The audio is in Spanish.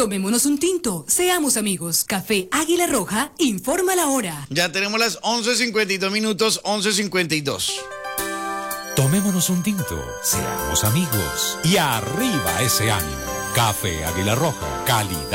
Tomémonos un tinto, seamos amigos. Café Águila Roja, informa la hora. Ya tenemos las 11:52 minutos, 11:52. Tomémonos un tinto, seamos amigos y arriba ese ánimo. Café Águila Roja, calidad